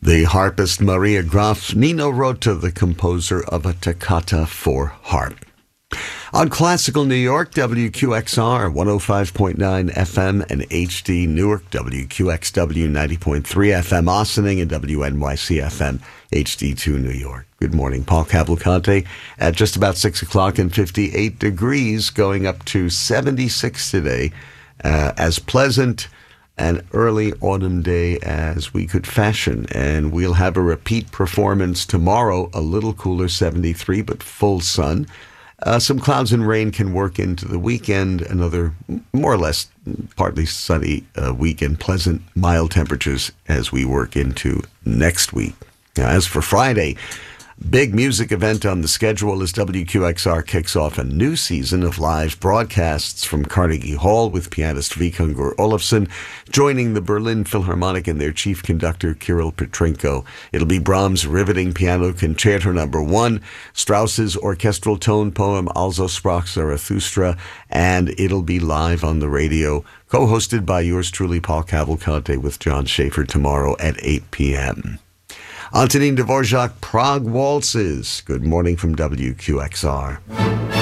The harpist Maria Graf, Nino Rota, the composer of a toccata for harp. On Classical New York, WQXR 105.9 FM and HD Newark, WQXW 90.3 FM Ossining, and WNYC FM HD2 New York. Good morning. Paul Cavalcante at just about 6 o'clock and 58 degrees, going up to 76 today. As pleasant an early autumn day as we could fashion. And we'll have a repeat performance tomorrow, a little cooler, 73, but full sun. Some clouds and rain can work into the weekend. Another more or less partly sunny weekend. Pleasant, mild temperatures as we work into next week. Now, as for Friday, big music event on the schedule as WQXR kicks off a new season of live broadcasts from Carnegie Hall with pianist Vikungur Olafsson joining the Berlin Philharmonic and their chief conductor Kirill Petrenko. It'll be Brahms' riveting piano concerto No. 1, Strauss's orchestral tone poem Also sprach Zarathustra, and it'll be live on the radio, co-hosted by yours truly, Paul Cavalcante, with John Schaefer tomorrow at 8 p.m. Antonin Dvorak, Prague Waltzes. Good morning from WQXR.